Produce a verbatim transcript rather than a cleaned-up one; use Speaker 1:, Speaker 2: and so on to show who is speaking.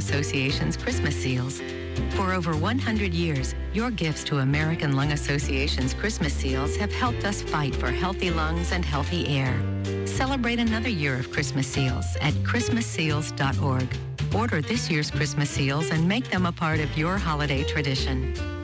Speaker 1: Association's Christmas seals. For over one hundred years, your gifts to American Lung Association's Christmas seals have helped us fight for healthy lungs and healthy air. Celebrate another year of Christmas seals at christmas seals dot org. Order this year's Christmas seals and make them a part of your holiday tradition.